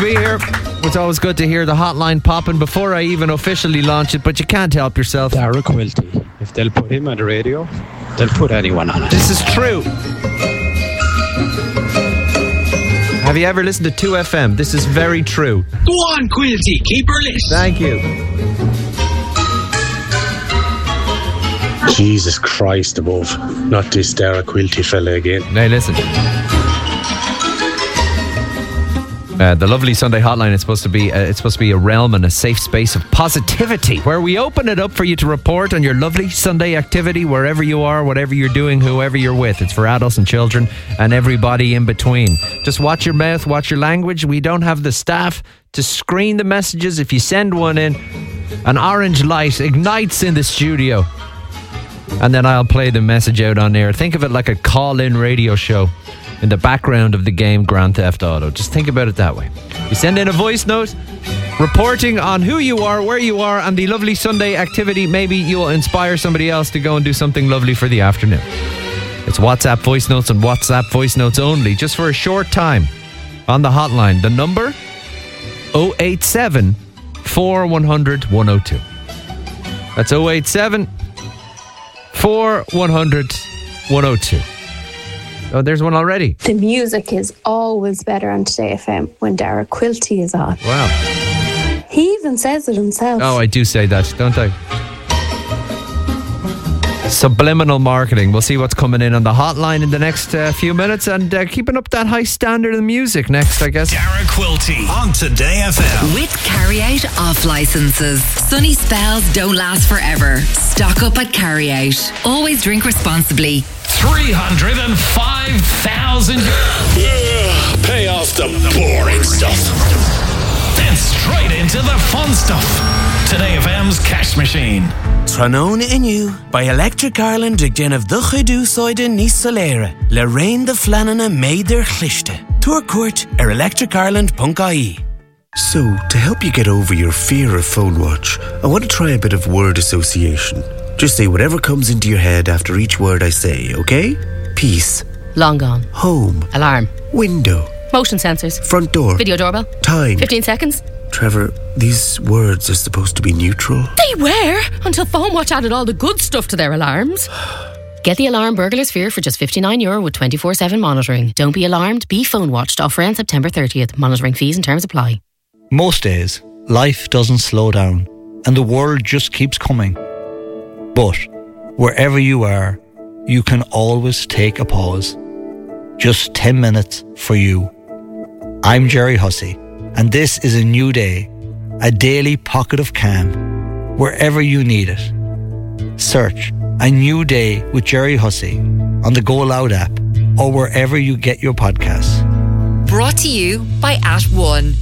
be here. It's always good to hear the hotline popping before I even officially launch it, but you can't help yourself. Dara Quilty. If they'll put him on the radio, they'll put anyone on it. This is true. Have you ever listened to 2FM? This is very true. Go on, Quilty. Keep her list. Thank you. Jesus Christ above. Not this Dara Quilty fella again. Now listen. The lovely Sunday hotline is supposed to be a realm and a safe space of positivity where we open it up for you to report on your lovely Sunday activity wherever you are, whatever you're doing, whoever you're with. It's for adults and children and everybody in between. Just watch your mouth, watch your language. We don't have the staff to screen the messages. If you send one in, an orange light ignites in the studio and then I'll play the message out on air. Think of it like a call-in radio show in the background of the game Grand Theft Auto. Just think about it that way. You send in a voice note reporting on who you are, where you are, and the lovely Sunday activity. Maybe you'll inspire somebody else to go and do something lovely for the afternoon. It's WhatsApp voice notes and WhatsApp voice notes only, just for a short time. On the hotline, the number 087 4100 102. That's 087 4100 102. Oh, there's one already. The music is always better on Today FM when Dara Quilty is on. Wow. He even says it himself. Oh, I do say that, don't I? Subliminal marketing. We'll see what's coming in on the hotline in the next few minutes, and keeping up that high standard of music next, I guess. Dara Quilty on Today FM. With Carryout off licenses. Sunny spells don't last forever. Stock up at Carryout. Always drink responsibly. 305,000 €. Pay off the boring stuff. Then straight into the fun stuff. Today FM's cash machine. Tranona Inu by Electric Ireland ag gen of the chuidú soide níos soléire le rain the flanana made their chlichte. Tour court electricireland.ie. So, to help you get over your fear of phone watch, I want to try a bit of word association. Just say whatever comes into your head after each word I say, okay? Peace. Long gone. Home. Alarm. Window. Motion sensors. Front door. Video doorbell. Time. 15 seconds. Trevor, these words are supposed to be neutral. They were, until PhoneWatch added all the good stuff to their alarms. Get the alarm Burglar Sphere for just €59 with 24/7 monitoring. Don't be alarmed, be PhoneWatched. Offer ends September 30th. Monitoring fees and terms apply. Most days, life doesn't slow down and the world just keeps coming. But wherever you are, you can always take a pause. Just 10 minutes for you. I'm Jerry Hussey, and this is a new day, a daily pocket of calm, wherever you need it. Search A New Day with Jerry Hussey on the Go Loud app or wherever you get your podcasts. Brought to you by @1.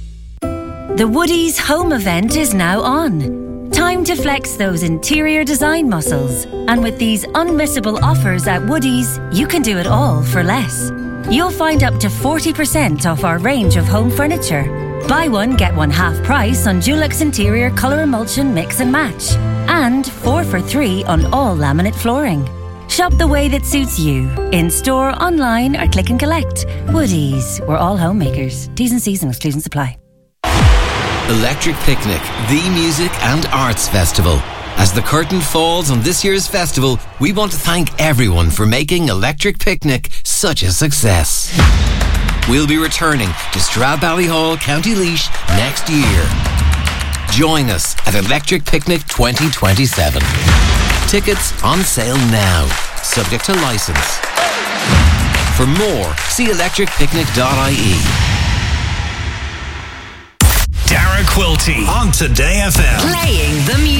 The Woodies home event is now on. Time to flex those interior design muscles. And with these unmissable offers at Woodies, you can do it all for less. You'll find up to 40% off our range of home furniture. Buy one, get one half price on Dulux Interior Colour Emulsion Mix and Match. And 4 for 3 on all laminate flooring. Shop the way that suits you. In store, online or click and collect. Woodies, we're all homemakers. T's and C's and exclusions apply. Electric Picnic, the music and arts festival. As the curtain falls on this year's festival, we want to thank everyone for making Electric Picnic such a success. We'll be returning to Stradbally, County Laois next year. Join us at Electric Picnic 2027. Tickets on sale now, subject to licence. For more, see electricpicnic.ie. Dara Quilty on Today FM. Playing the music.